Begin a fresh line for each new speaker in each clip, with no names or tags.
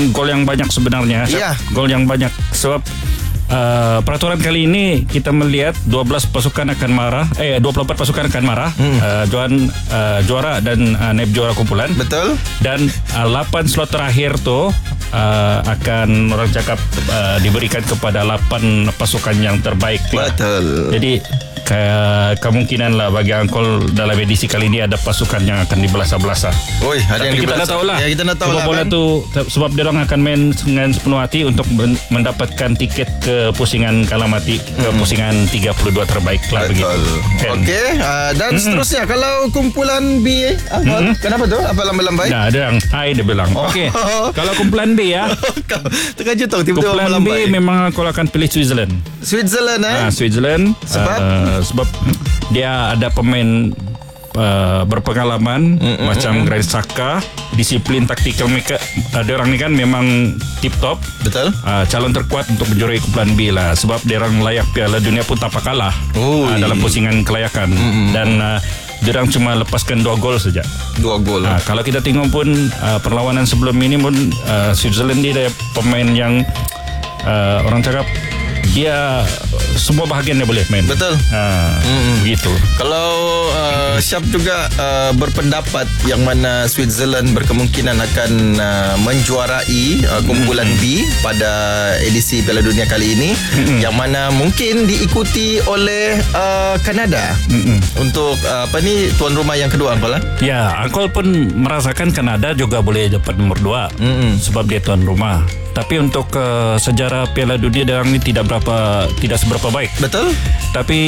gol yang banyak sebenarnya.
Iya.
Gol yang banyak sebab peraturan kali ini kita melihat 24 pasukan akan marah. Juara dan naib juara kumpulan.
Betul.
Dan 8 slot terakhir tu akan orang cakap diberikan kepada 8 pasukan yang terbaik lah.
Betul.
Jadi kemungkinan lah bagi Angkol dalam edisi kali ini ada pasukan yang akan dibelas-belas.
Oi, ada
tapi
yang
kita dah tahu lah.
Ya, kita dah tahu
sebab
lah
bola
kan.
tu sebab dia orang akan main dengan sepenuh hati untuk mendapatkan tiket ke pusingan Kalamati, ke pusingan 32 terbaik lah begitu. Kan?
Okey, dan seterusnya kalau kumpulan B, kenapa tu? Apa lambai-lambai?
Nah, ada yang hai dia bilang. Okey. Kalau kumpulan B ya.
Terkejut tau tiba-tiba
Kumpulan
melambai.
B memang Angkol akan pilih Switzerland.
Switzerland
Switzerland
Sebab?
sebab dia ada pemain berpengalaman macam Granit Xhaka, disiplin taktikal mereka. Dia orang ni kan memang tip top.
Betul.
Calon terkuat untuk menjuarai kumpulan B lah sebab dia orang layak Piala Dunia pun tanpa kalah dalam pusingan kelayakan. Dan dia orang cuma lepaskan 2 gol saja.
2 gol.
Kalau kita tengok pun perlawanan sebelum ini pun Switzerland dia ada pemain yang orang cakap dia semua bahagian dia boleh main.
Betul.
Begitu.
Kalau Syab juga berpendapat yang mana Switzerland berkemungkinan akan menjuarai kumpulan B pada edisi Piala Dunia kali ini, yang mana mungkin diikuti oleh Kanada untuk tuan rumah yang kedua, Angkol lah.
Ya, Angkol pun merasakan Kanada juga boleh dapat nomor 2 sebab dia tuan rumah. Tapi untuk sejarah Piala Dunia dia orang ni tidak seberapa baik. Betul. Tapi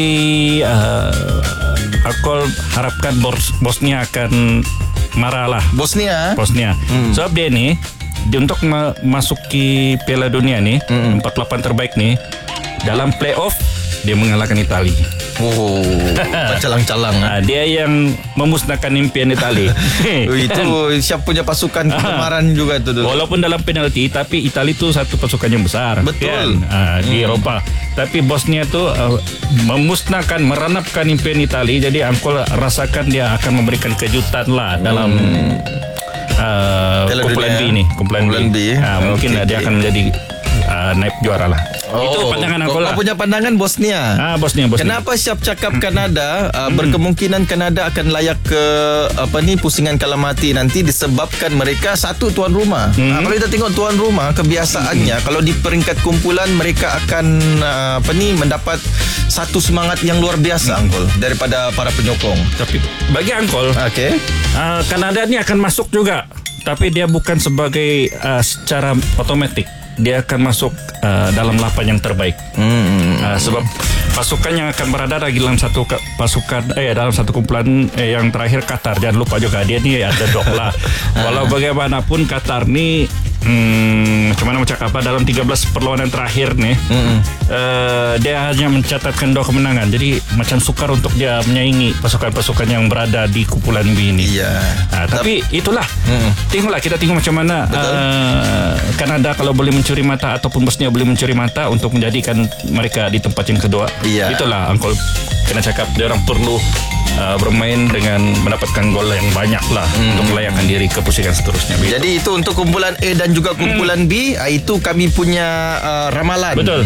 Angkol harapkan Bosnia akan marah lah. Bosnia. Sebab dia ni untuk masuki Piala Dunia ni 48 terbaik ni, dalam playoff dia mengalahkan Itali.
Calang-calang.
Dia yang memusnahkan impian Itali.
Itu siapa punya pasukan kegemaran juga tu dulu.
Walaupun dalam penalti, tapi Itali tu satu pasukan yang besar.
Betul.
Kan? Di Eropah. Tapi Bosnia tu meranapkan impian Itali. Jadi Angkol rasakan dia akan memberikan kejutan lah dalam kumpulan B ni. Kumpulan B. Mungkin dia akan menjadi naib juara lah. Itu pandangan Angkol lah.
Kau punya pandangan Bosnia.
Bosnia.
Kenapa Syab cakap Kanada? Berkemungkinan Kanada akan layak ke pusingan Kalamati nanti disebabkan mereka satu tuan rumah. Kalau kita tengok tuan rumah, kebiasaannya kalau di peringkat kumpulan mereka akan mendapat satu semangat yang luar biasa, Angkol, daripada para penyokong.
Tapi bagi Angkol, Kanada ni akan masuk juga. Tapi dia bukan sebagai secara otomatik. Dia akan masuk dalam 8 yang terbaik. Sebab pasukan yang akan berada dalam satu pasukan dalam satu kumpulan yang terakhir Qatar. Jangan lupa juga dia ni ada dok lah. Walau bagaimanapun Qatar ni macam mana cakap dalam 13 perlawanan terakhir ni dia hanya mencatatkan 2 kemenangan. Jadi macam sukar untuk dia menyaingi pasukan-pasukan yang berada di kumpulan B ini. Tapi itulah. Tengoklah, kita tengok macam mana Kanada kalau boleh mencuri mata ataupun Bosnia boleh mencuri mata untuk menjadikan mereka di tempat yang kedua. Itulah Angkol kena cakap dia orang perlu bermain dengan mendapatkan gol yang banyak lah untuk melayakkan diri ke pusingan seterusnya.
Jadi itu untuk kumpulan A dan juga kumpulan B. Itu kami punya ramalan.
Betul.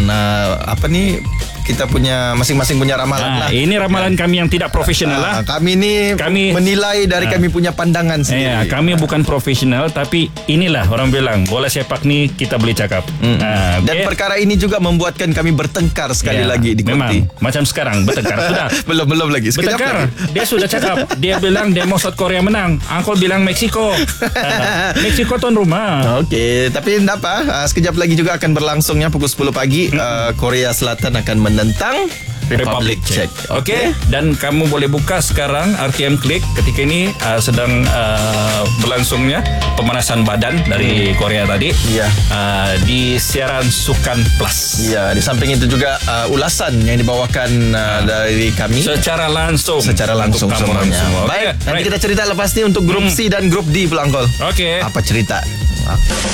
Kita punya masing-masing punya ramalan lah.
Ini ramalan kami yang tidak profesional lah.
Kami menilai dari kami punya pandangan sendiri.
Kami bukan profesional, tapi inilah orang bilang bola sepak ni kita boleh cakap.
Dan perkara ini juga membuatkan kami bertengkar sekali lagi di Kunti.
Memang macam sekarang bertengkar sudah.
belum lagi.
Bertengkar. Dia sudah cakap. Dia bilang demo South Korea menang. Angkol bilang Meksiko. Meksiko tuan rumah.
Okey, tapi tidak apa. Sekejap lagi juga akan berlangsungnya pukul 10 pagi. Korea Selatan akan menentang Republic Czech.
Okey. Dan kamu boleh buka sekarang RTM Click. Ketika ini sedang berlangsungnya pemanasan badan dari Korea tadi. Di siaran Sukan Plus.
Di samping itu juga ulasan yang dibawakan dari kami
secara langsung
semuanya. Baik, nanti kita cerita lepas ni untuk grup C dan grup D pula, Angkol.
Okey.
Apa cerita?